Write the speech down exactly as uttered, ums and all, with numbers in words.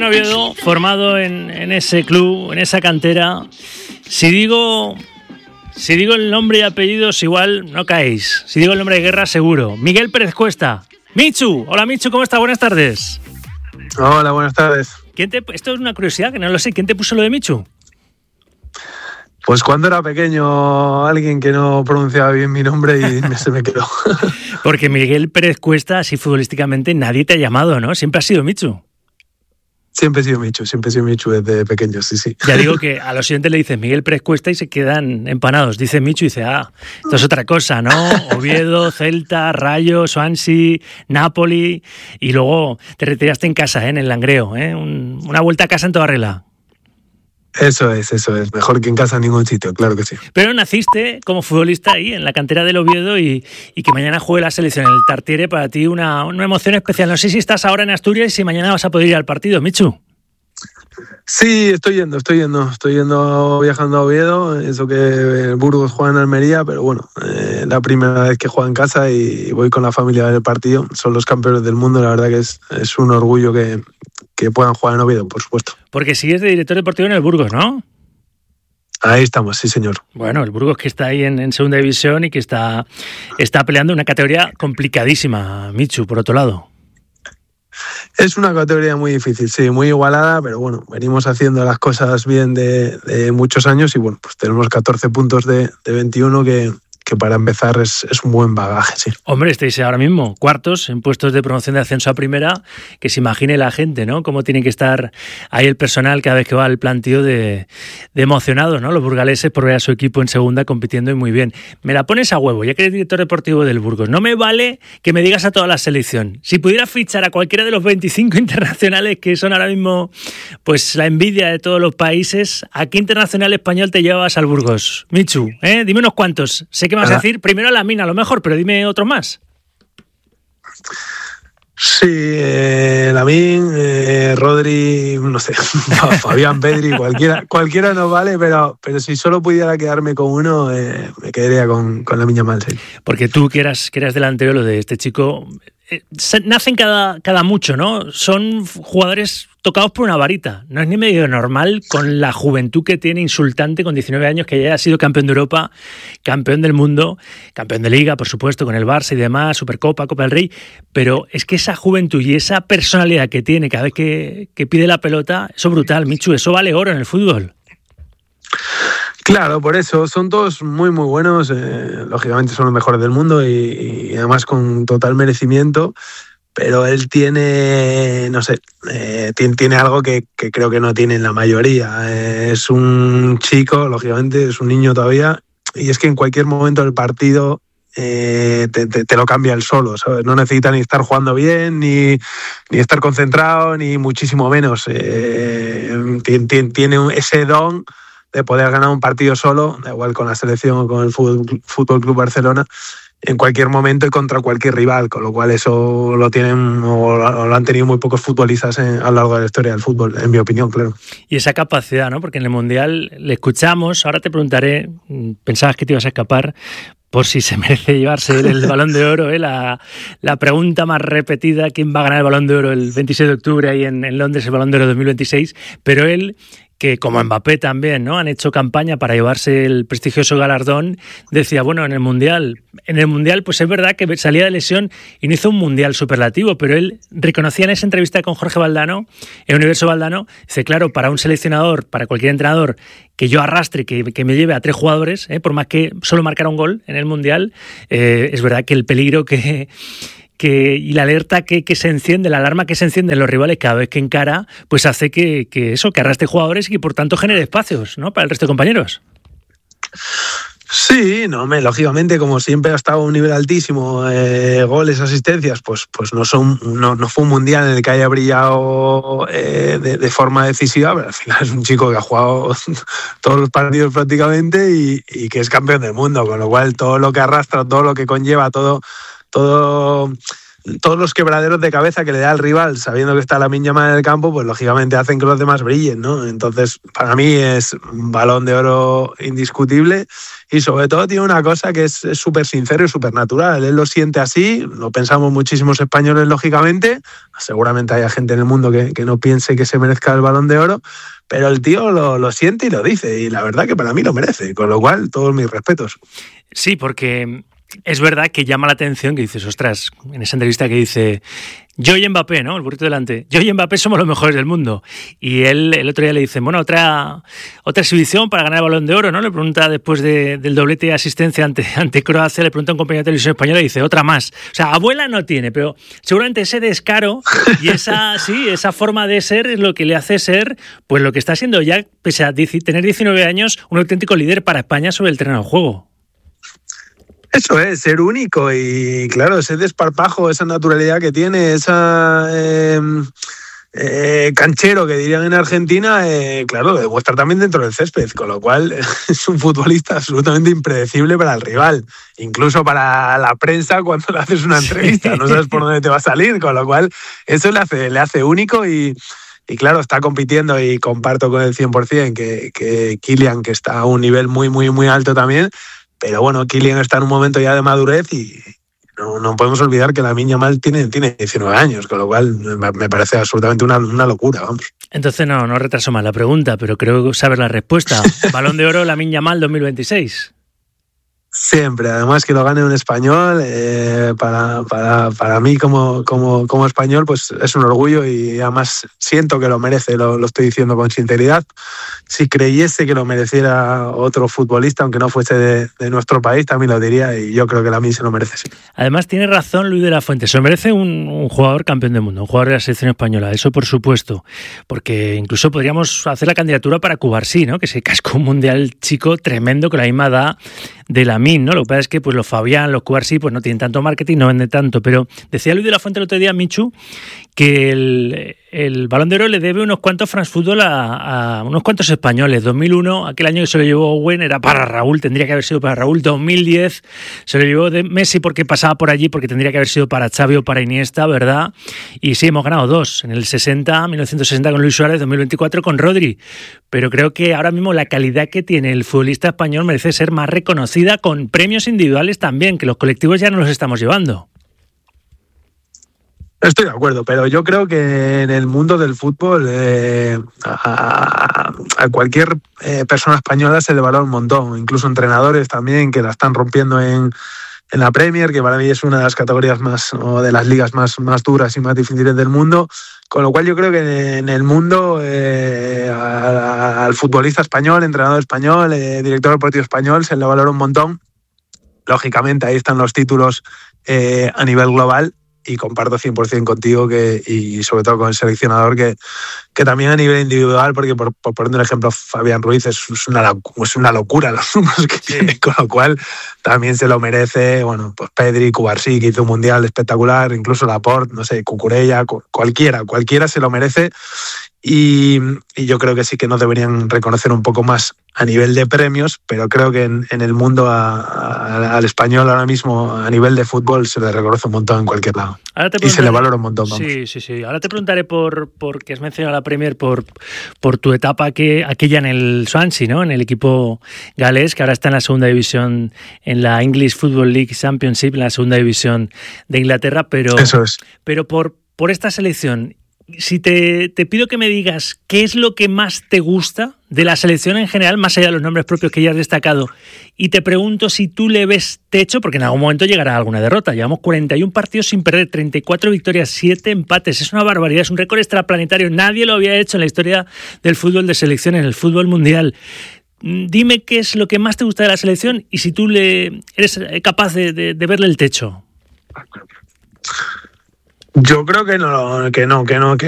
en Oviedo, formado en, en ese club, en esa cantera. Si digo, si digo el nombre y apellidos, igual no caéis. Si digo el nombre de Guerra, seguro. Miguel Pérez Cuesta. Michu. Hola, Michu, ¿cómo estás? Buenas tardes. Hola, buenas tardes. ¿Quién te, esto es una curiosidad, que no lo sé. ¿Quién te puso lo de Michu? Pues cuando era pequeño, alguien que no pronunciaba bien mi nombre y me, se me quedó. Porque Miguel Pérez Cuesta, así futbolísticamente, nadie te ha llamado, ¿no? Siempre ha sido Michu. Siempre he sido Michu, siempre he sido Michu desde pequeño, sí, sí. Ya digo que a los siguientes le dices Miguel Pérez Cuesta y se quedan empanados. Dice Michu y dice, ah, esto es otra cosa, ¿no? Oviedo, Celta, Rayo, Swansea, Napoli. Y luego te retiraste en casa, ¿eh? En el Langreo, ¿eh? Un, una vuelta a casa en toda regla. Eso es, eso es. Mejor que en casa en ningún sitio, claro que sí. Pero naciste como futbolista ahí, en la cantera del Oviedo, y, y que mañana juegue la selección en el Tartiere, para ti una, una emoción especial. No sé si estás ahora en Asturias y si mañana vas a poder ir al partido, Michu. Sí, estoy yendo, estoy yendo. Estoy yendo viajando a Oviedo, eso que Burgos juega en Almería, pero bueno, eh, la primera vez que juego en casa y voy con la familia del partido. Son los campeones del mundo, la verdad que es, es un orgullo que, que puedan jugar en Oviedo, por supuesto. Porque sigues de director deportivo en el Burgos, ¿no? Ahí estamos, sí señor. Bueno, el Burgos que está ahí en, en segunda división y que está, está peleando una categoría complicadísima, Michu, por otro lado. Es una categoría muy difícil, sí, muy igualada, pero bueno, venimos haciendo las cosas bien de, de muchos años y bueno, pues tenemos catorce puntos de, de veintiuno que... que para empezar es, es un buen bagaje, sí. Hombre, estáis ahora mismo cuartos en puestos de promoción de ascenso a primera, que se imagine la gente, ¿no? Cómo tiene que estar ahí el personal cada vez que va al plantío de, de emocionados, ¿no? Los burgaleses por ver a su equipo en segunda compitiendo y muy bien. Me la pones a huevo, ya que eres director deportivo del Burgos. No me vale que me digas a toda la selección. Si pudieras fichar a cualquiera de los veinticinco internacionales que son ahora mismo pues la envidia de todos los países, ¿a qué internacional español te llevas al Burgos? Michu, ¿eh? Dime unos cuantos. Sé que vas a decir primero a la mina, a lo mejor, pero dime otro más. Sí, eh, Lamine, eh, Rodri, no sé, no, Fabián, Pedri, cualquiera, cualquiera nos vale, pero, pero si solo pudiera quedarme con uno, eh, me quedaría con, con Lamine Yamal, sí. Porque tú que eras, que eras delantero, lo de este chico, eh, nacen cada, cada mucho, ¿no? Son jugadores tocados por una varita. No es ni medio normal con la juventud que tiene, insultante, con diecinueve años, que ya haya sido campeón de Europa, campeón del mundo, campeón de Liga, por supuesto, con el Barça y demás, Supercopa, Copa del Rey, pero es que esa juventud y esa personalidad que tiene cada vez que, que pide la pelota, eso es brutal, Michu, eso vale oro en el fútbol. Claro, por eso, son todos muy muy buenos, eh, lógicamente son los mejores del mundo y, y además con total merecimiento. Pero él tiene, no sé, eh, tiene, tiene algo que, que creo que no tienen la mayoría. Eh, es un chico, lógicamente, es un niño todavía, y es que en cualquier momento del partido eh, te, te, te lo cambia él solo, ¿sabes? No necesita ni estar jugando bien, ni, ni estar concentrado, ni muchísimo menos. Eh, tiene, tiene ese don de poder ganar un partido solo, da igual con la selección o con el Fútbol, Fútbol Club Barcelona, en cualquier momento y contra cualquier rival, con lo cual eso lo tienen o lo han tenido muy pocos futbolistas en, a lo largo de la historia del fútbol, en mi opinión, claro. Y esa capacidad, ¿no? Porque en el Mundial le escuchamos, ahora te preguntaré, pensabas que te ibas a escapar por si se merece llevarse el, el Balón de Oro, ¿eh? la, la pregunta más repetida, ¿quién va a ganar el Balón de Oro el veintiséis de octubre ahí en, en Londres, el Balón de Oro dos mil veintiséis? Pero él, que como Mbappé también, ¿no? Han hecho campaña para llevarse el prestigioso galardón, decía, bueno, en el Mundial, en el Mundial pues es verdad que salía de lesión y no hizo un Mundial superlativo, pero él reconocía en esa entrevista con Jorge Valdano, en Universo Valdano, dice, claro, para un seleccionador, para cualquier entrenador, que yo arrastre, que, que me lleve a tres jugadores, ¿eh? Por más que solo marcara un gol en el Mundial, eh, es verdad que el peligro que... Que, y la alerta que, que se enciende, la alarma que se enciende en los rivales cada vez que encara, pues hace que, que eso, que arrastre jugadores y que por tanto genere espacios, ¿no? Para el resto de compañeros. Sí, no, me, lógicamente, como siempre ha estado a un nivel altísimo, eh, goles, asistencias, pues, pues no, son, no, no fue un mundial en el que haya brillado eh, de, de forma decisiva, pero al final es un chico que ha jugado todos los partidos prácticamente y, y que es campeón del mundo, con lo cual todo lo que arrastra, todo lo que conlleva, todo... todo todos los quebraderos de cabeza que le da el rival sabiendo que está Lamine Yamal en el campo, pues lógicamente hacen que los demás brillen, ¿no? Entonces, para mí es un Balón de Oro indiscutible y sobre todo tiene una cosa que es súper sincero y súper natural. Él lo siente así, lo pensamos muchísimos españoles, lógicamente. Seguramente haya gente en el mundo que, que no piense que se merezca el Balón de Oro, pero el tío lo, lo siente y lo dice, y la verdad que para mí lo merece, con lo cual todos mis respetos. Sí, porque es verdad que llama la atención que dices, ostras, en esa entrevista que dice yo y Mbappé, ¿no? El burrito delante. Yo y Mbappé somos los mejores del mundo. Y él el otro día le dice, bueno, otra otra exhibición para ganar el Balón de Oro, ¿no? Le pregunta después de, del doblete de asistencia ante, ante Croacia, le pregunta a un compañero de televisión española y dice, otra más. O sea, abuela no tiene, pero seguramente ese descaro y esa, sí, esa forma de ser es lo que le hace ser, pues lo que está siendo ya, pese a tener diecinueve años, un auténtico líder para España sobre el terreno de juego. Eso es, ser único y claro, ese desparpajo, esa naturalidad que tiene, esa eh, eh, canchero que dirían en Argentina, eh, claro, lo demuestra también dentro del césped, con lo cual es un futbolista absolutamente impredecible para el rival, incluso para la prensa cuando le haces una entrevista, no sabes por dónde te va a salir, con lo cual eso le hace, le hace único y... Y claro, está compitiendo y comparto con el cien por ciento que, que Kylian, que está a un nivel muy, muy, muy alto también. Pero bueno, Kylian está en un momento ya de madurez y no, no podemos olvidar que Lamine Yamal tiene, tiene diecinueve años, con lo cual me, me parece absolutamente una, una locura, vamos. Entonces no, no retraso más la pregunta, pero creo saber la respuesta. Balón de Oro Lamine Yamal dos mil veintiséis. Siempre, además que lo gane un español, eh, para, para, para mí como, como, como español pues es un orgullo y además siento que lo merece, lo, lo estoy diciendo con sinceridad. Si creyese que lo mereciera otro futbolista, aunque no fuese de, de nuestro país, también lo diría y yo creo que Lamine se lo merece, sí. Además tiene razón Luis de la Fuente, se lo merece un, un jugador campeón del mundo, un jugador de la selección española, eso por supuesto, porque incluso podríamos hacer la candidatura para Cubarsí, ¿no? Que se cascó un mundial chico tremendo con la misma edad de Lamine, ¿no? Lo que pasa es que pues los Fabián, los Cubarsí, pues no tienen tanto marketing, no venden tanto, pero decía Luis de la Fuente el otro día, Michu, que el, el Balón de Oro le debe unos cuantos France Football a, a unos cuantos españoles. dos mil uno, aquel año que se lo llevó Owen, era para Raúl, tendría que haber sido para Raúl. dos mil diez se lo llevó de Messi porque pasaba por allí, porque tendría que haber sido para Xavi o para Iniesta, ¿verdad? Y sí, hemos ganado dos, en el sesenta, mil novecientos sesenta con Luis Suárez, dos mil veinticuatro con Rodri. Pero creo que ahora mismo la calidad que tiene el futbolista español merece ser más reconocida con premios individuales también, que los colectivos ya no los estamos llevando. Estoy de acuerdo, pero yo creo que en el mundo del fútbol eh, a, a cualquier eh, persona española se le valora un montón, incluso entrenadores también que la están rompiendo en, en la Premier, que para mí es una de las categorías más, o de las ligas más, más duras y más difíciles del mundo, con lo cual yo creo que en el mundo eh, al futbolista español, entrenador español, eh, director deportivo español se le valora un montón. Lógicamente ahí están los títulos eh, a nivel global. Y comparto cien por ciento contigo que, y sobre todo con el seleccionador que, que también a nivel individual, porque por, por poner un ejemplo, Fabián Ruiz es una, es una locura los números que sí tiene, con lo cual también se lo merece, bueno, pues Pedri, Cubarsí, que hizo un mundial espectacular, incluso Laporte, no sé, Cucurella, cualquiera, cualquiera se lo merece. Y, y yo creo que sí que nos deberían reconocer un poco más a nivel de premios, pero creo que en, en el mundo a, a, al español ahora mismo a nivel de fútbol se le reconoce un montón en cualquier lado. Y se le valora un montón. Vamos. Sí, sí, sí. Ahora te preguntaré por, por que has mencionado la Premier, por, por tu etapa que, aquella en el Swansea, ¿no? En el equipo galés, que ahora está en la segunda división, en la English Football League Championship, en la segunda división de Inglaterra, pero, Eso es. pero por, por esta selección. Si te, te pido que me digas qué es lo que más te gusta de la selección en general, más allá de los nombres propios que ya has destacado, y te pregunto si tú le ves techo, porque en algún momento llegará alguna derrota. Llevamos cuarenta y un partidos sin perder, treinta y cuatro victorias, siete empates. Es una barbaridad, es un récord extraplanetario. Nadie lo había hecho en la historia del fútbol de selección, en el fútbol mundial. Dime qué es lo que más te gusta de la selección y si tú le eres capaz de, de, de verle el techo. Yo creo que no, que no, que no, que